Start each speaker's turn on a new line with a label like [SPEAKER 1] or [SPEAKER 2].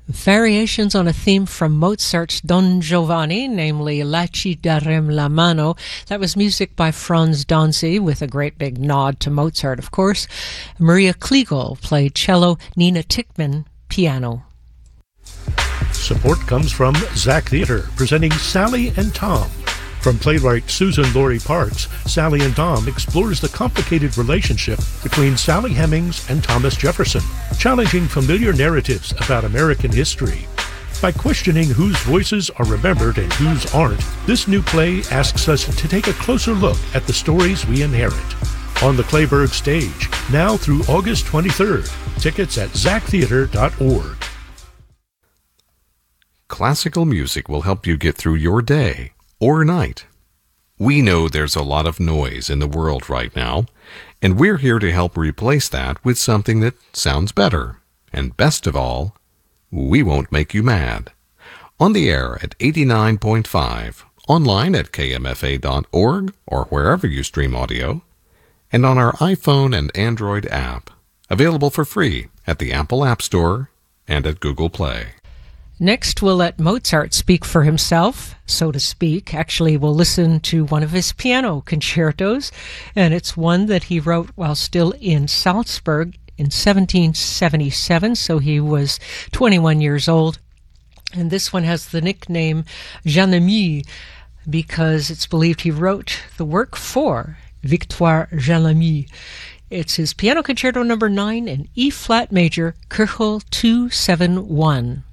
[SPEAKER 1] Variations on a theme from Mozart's Don Giovanni, namely Laci darem la mano. That was music by Franz Donzi, with a great big nod to Mozart, of course. Maria Kliegel played cello, Nina Tickman piano.
[SPEAKER 2] Support comes from Zach Theater, presenting Sally and Tom. From playwright Susan Laurie Parks, Sally and Tom explores the complicated relationship between Sally Hemings and Thomas Jefferson, challenging familiar narratives about American history. By questioning whose voices are remembered and whose aren't, this new play asks us to take a closer look at the stories we inherit. On the Clayburgh stage, now through August 23rd. Tickets at zachtheater.org.
[SPEAKER 3] Classical music will help you get through your day or night. We know there's a lot of noise in the world right now, and we're here to help replace that with something that sounds better. And best of all, we won't make you mad. On the air at 89.5, online at kmfa.org or wherever you stream audio, and on our iPhone and Android app, available for free at the Apple App Store and at Google Play.
[SPEAKER 1] Next, we'll let Mozart speak for himself, so to speak. Actually, we'll listen to one of his piano concertos, and it's one that he wrote while still in Salzburg in 1777, so he was 21 years old. And this one has the nickname Jean-Ami, because it's believed he wrote the work for Victoire Jean-Ami. It's his piano concerto number 9 in E-flat major, Köchel 271.